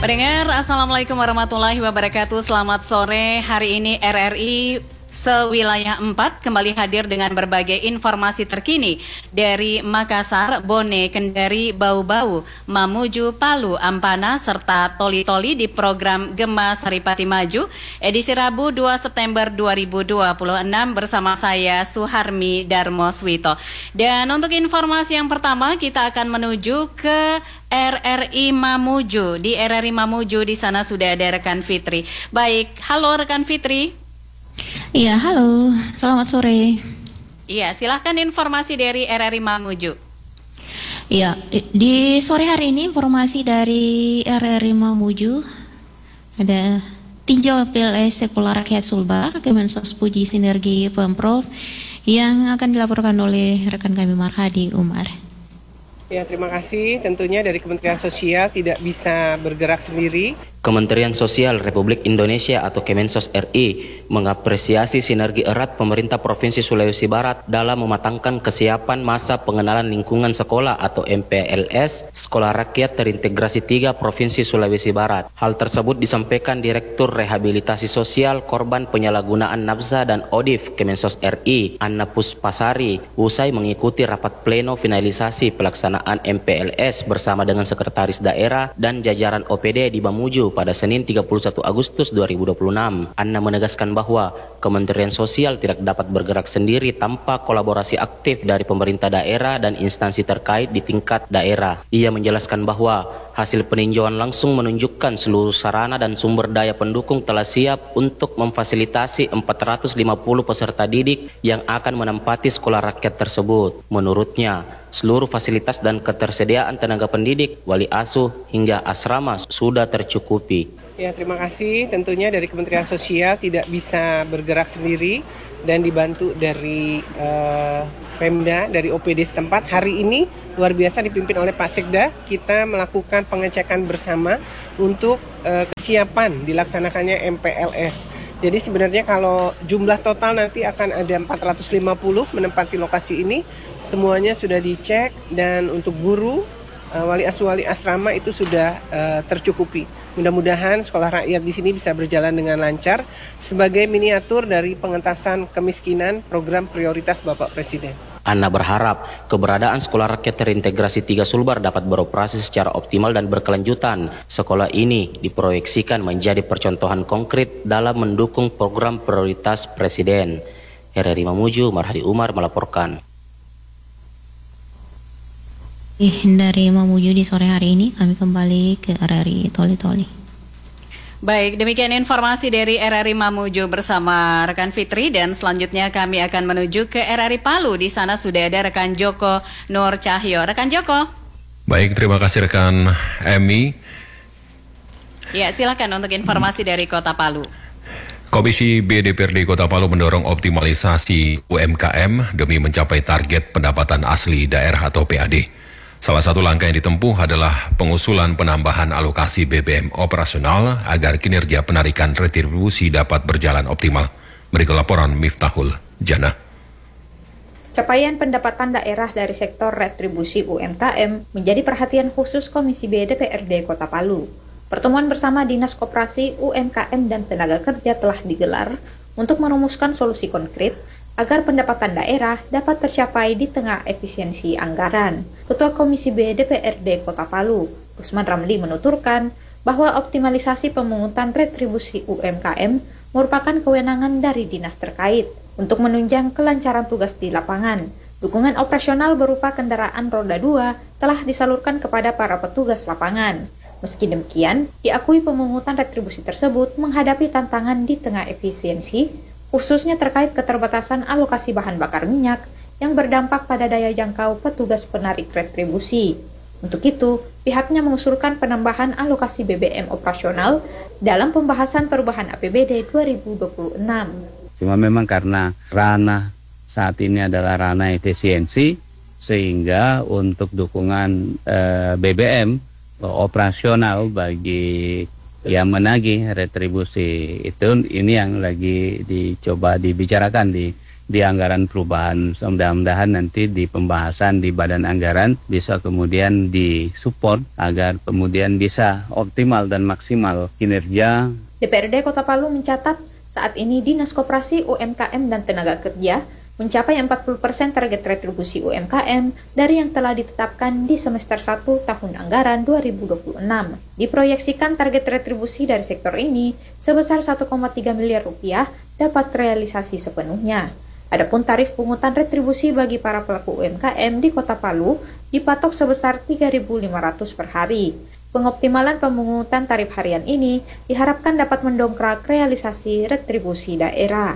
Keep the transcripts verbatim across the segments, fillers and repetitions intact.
Pendengar, Assalamualaikum warahmatullahi wabarakatuh. Selamat sore. Hari ini R R I Sewilayah empat kembali hadir dengan berbagai informasi terkini dari Makassar, Bone, Kendari, Bau-Bau, Mamuju, Palu, Ampana, serta Toli-Toli di program Gema Saripati Maju edisi Rabu dua September dua ribu dua puluh enam bersama saya Suharmi Darmoswito. Dan untuk informasi yang pertama kita akan menuju ke R R I Mamuju. Di R R I Mamuju di sana sudah ada rekan Fitri. Baik, halo rekan Fitri. Iya, halo. Selamat sore. Iya, silahkan informasi dari R R I Mamuju. Iya, di sore hari ini informasi dari R R I Mamuju ada tinjau P L S Sekolah Rakyat Sulbar, Kemensos Puji Sinergi Pemprov yang akan dilaporkan oleh rekan kami Marhadi Umar. Ya, terima kasih. Tentunya dari Kementerian Sosial tidak bisa bergerak sendiri. Kementerian Sosial Republik Indonesia atau Kemensos R I mengapresiasi sinergi erat pemerintah Provinsi Sulawesi Barat dalam mematangkan kesiapan masa pengenalan lingkungan sekolah atau M P L S Sekolah Rakyat Terintegrasi tiga Provinsi Sulawesi Barat. Hal tersebut disampaikan Direktur Rehabilitasi Sosial Korban Penyalahgunaan Nafsa dan Odif Kemensos R I, Anna Puspasari, usai mengikuti rapat pleno finalisasi pelaksanaan M P L S bersama dengan Sekretaris Daerah dan jajaran O P D di Mamuju pada Senin tiga puluh satu Agustus dua ribu dua puluh enam. Anna menegaskan bahwa Kementerian Sosial tidak dapat bergerak sendiri tanpa kolaborasi aktif dari pemerintah daerah dan instansi terkait di tingkat daerah. Ia menjelaskan bahwa hasil peninjauan langsung menunjukkan seluruh sarana dan sumber daya pendukung telah siap untuk memfasilitasi empat ratus lima puluh peserta didik yang akan menempati sekolah rakyat tersebut. Menurutnya, seluruh fasilitas dan ketersediaan tenaga pendidik, wali asuh, hingga asrama sudah tercukupi. Ya, terima kasih. Tentunya dari Kementerian Sosial tidak bisa bergerak sendiri dan dibantu dari uh, Pemda, dari O P D setempat. Hari ini luar biasa dipimpin oleh Pak Sekda, kita melakukan pengecekan bersama untuk uh, kesiapan dilaksanakannya M P L S. Jadi sebenarnya kalau jumlah total nanti akan ada empat ratus lima puluh menempati lokasi ini, semuanya sudah dicek dan untuk guru, uh, wali asuh, wali asrama itu sudah uh, tercukupi. Mudah-mudahan sekolah rakyat di sini bisa berjalan dengan lancar sebagai miniatur dari pengentasan kemiskinan program prioritas Bapak Presiden. Anna berharap keberadaan Sekolah Rakyat Terintegrasi tiga Sulbar dapat beroperasi secara optimal dan berkelanjutan. Sekolah ini diproyeksikan menjadi percontohan konkret dalam mendukung program prioritas Presiden. R R I Mamuju, Marhadi Umar melaporkan. Dari Mamuju di sore hari ini kami kembali ke R R I Toli-Toli. Baik, demikian informasi dari R R I Mamuju bersama rekan Fitri, dan selanjutnya kami akan menuju ke R R I Palu. Di sana sudah ada rekan Joko Nur Cahyo. Rekan Joko. Baik, terima kasih rekan Emi. Ya, silakan untuk informasi dari Kota Palu. Komisi B D P R D Kota Palu mendorong optimalisasi U M K M demi mencapai target pendapatan asli daerah atau P A D. Salah satu langkah yang ditempuh adalah pengusulan penambahan alokasi B B M operasional agar kinerja penarikan retribusi dapat berjalan optimal. Berikut laporan Miftahul Jannah. Capaian pendapatan daerah dari sektor retribusi U M K M menjadi perhatian khusus Komisi B D P R D Kota Palu. Pertemuan bersama Dinas Koperasi, U M K M, dan Tenaga Kerja telah digelar untuk merumuskan solusi konkret agar pendapatan daerah dapat tercapai di tengah efisiensi anggaran. Ketua Komisi B D P R D Kota Palu, Usman Ramli, menuturkan bahwa optimalisasi pemungutan retribusi U M K M merupakan kewenangan dari dinas terkait untuk menunjang kelancaran tugas di lapangan. Dukungan operasional berupa kendaraan roda dua telah disalurkan kepada para petugas lapangan. Meski demikian, diakui pemungutan retribusi tersebut menghadapi tantangan di tengah efisiensi, khususnya terkait keterbatasan alokasi bahan bakar minyak yang berdampak pada daya jangkau petugas penarik retribusi. Untuk itu, pihaknya mengusulkan penambahan alokasi B B M operasional dalam pembahasan perubahan A P B D dua ribu dua puluh enam. Cuma memang karena ranah saat ini adalah ranah efisiensi, sehingga untuk dukungan eh, B B M operasional bagi yang menagih retribusi itu, ini yang lagi dicoba dibicarakan di di anggaran perubahan. Mudah-mudahan nanti di pembahasan di badan anggaran bisa kemudian disupport agar kemudian bisa optimal dan maksimal kinerja. D P R D Kota Palu mencatat saat ini Dinas Koperasi, U M K M, dan Tenaga Kerja mencapai empat puluh persen target retribusi U M K M dari yang telah ditetapkan di semester satu tahun anggaran dua ribu dua puluh enam. Diproyeksikan target retribusi dari sektor ini sebesar satu koma tiga miliar rupiah dapat realisasi sepenuhnya. Adapun tarif pungutan retribusi bagi para pelaku U M K M di Kota Palu dipatok sebesar tiga ribu lima ratus per hari. Pengoptimalan pemungutan tarif harian ini diharapkan dapat mendongkrak realisasi retribusi daerah.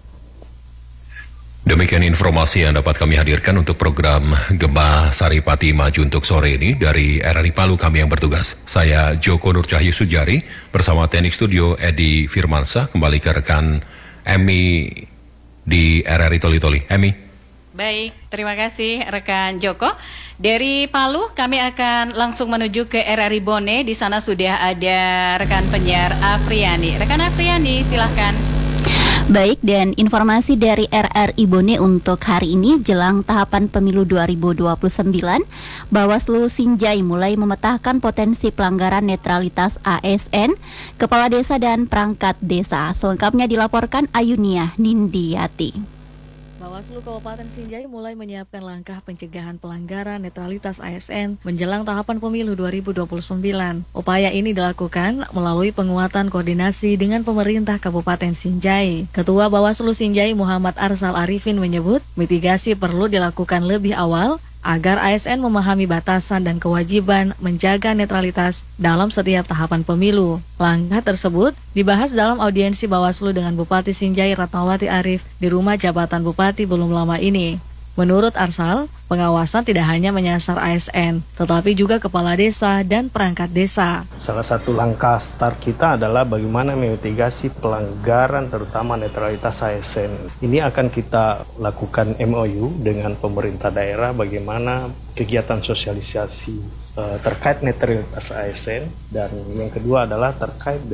Demikian informasi yang dapat kami hadirkan untuk program Gema Saripati Maju untuk sore ini dari R R I Palu, kami yang bertugas. Saya Joko Nur Cahyu Sujari bersama teknik studio Edi Firmansyah. Kembali ke rekan Emi di R R I Toli Toli. Emi. Baik, terima kasih rekan Joko. Dari Palu kami akan langsung menuju ke R R I Bone. Di sana sudah ada rekan penyiar Afriani. Rekan Afriani, silahkan. Baik, dan informasi dari R R I Bone untuk hari ini jelang tahapan pemilu dua ribu dua puluh sembilan, Bawaslu Sinjai mulai memetakan potensi pelanggaran netralitas A S N, kepala desa dan perangkat desa. Selengkapnya dilaporkan Ayunia Nindiati. Bawaslu Kabupaten Sinjai mulai menyiapkan langkah pencegahan pelanggaran netralitas A S N menjelang tahapan pemilu dua ribu dua puluh sembilan. Upaya ini dilakukan melalui penguatan koordinasi dengan pemerintah Kabupaten Sinjai. Ketua Bawaslu Sinjai Muhammad Arsal Arifin menyebut mitigasi perlu dilakukan lebih awal agar A S N memahami batasan dan kewajiban menjaga netralitas dalam setiap tahapan pemilu. Langkah tersebut dibahas dalam audiensi Bawaslu dengan Bupati Sinjai Ratnawati Arif di rumah jabatan Bupati belum lama ini. Menurut Arsal, pengawasan tidak hanya menyasar A S N, tetapi juga kepala desa dan perangkat desa. Salah satu langkah start kita adalah bagaimana memitigasi pelanggaran terutama netralitas A S N. Ini akan kita lakukan M O U dengan pemerintah daerah bagaimana kegiatan sosialisasi uh, terkait netralitas A S N, dan yang kedua adalah terkait